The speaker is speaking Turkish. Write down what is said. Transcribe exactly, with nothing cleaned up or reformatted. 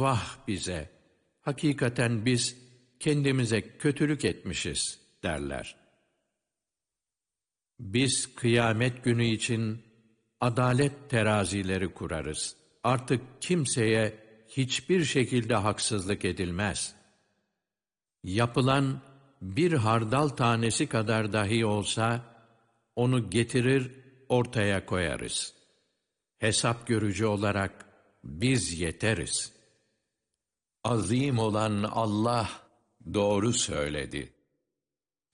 vah bize! Hakikaten biz kendimize kötülük etmişiz derler. Biz kıyamet günü için adalet terazileri kurarız. Artık kimseye hiçbir şekilde haksızlık edilmez. Yapılan bir hardal tanesi kadar dahi olsa, onu getirir ortaya koyarız. Hesap görücü olarak biz yeteriz. Azim olan Allah doğru söyledi.